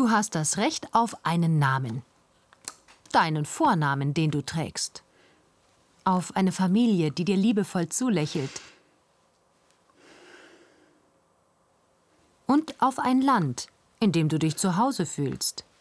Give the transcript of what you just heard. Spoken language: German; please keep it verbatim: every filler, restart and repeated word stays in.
Du hast das Recht auf einen Namen. Deinen Vornamen, den du trägst. Auf eine Familie, die dir liebevoll zulächelt. Und auf ein Land, in dem du dich zu Hause fühlst.